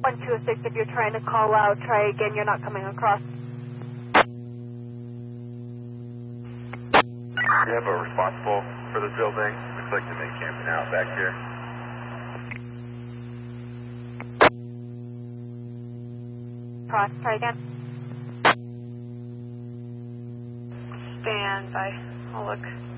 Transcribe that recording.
1206, if you're trying to call out, try again. You're not coming across. We have a responsible for this building. Looks like they've been camping out back here. Cross, try again. Stand by. I'll look.